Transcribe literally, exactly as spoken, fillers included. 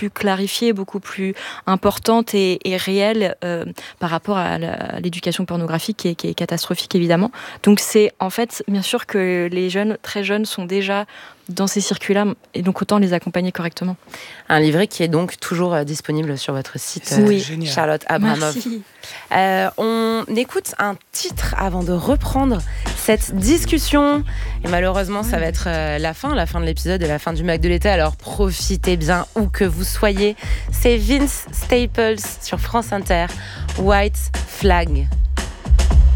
plus clarifiée, beaucoup plus importante et, et réelle euh, par rapport à, la, à l'éducation pornographique qui est, qui est catastrophique évidemment. Donc c'est en fait bien sûr que les jeunes, très jeunes, sont déjà dans ces circuits-là et donc autant les accompagner correctement. Un livret qui est donc toujours euh, disponible sur votre site, oui. euh, Charlotte Abramov. Merci. Euh, on écoute un titre avant de reprendre cette discussion. Et malheureusement, ça va être euh, la fin, la fin de l'épisode et la fin du Mac de l'été. Alors profitez bien où que vous soyez. C'est Vince Staples sur France Inter. White Flag.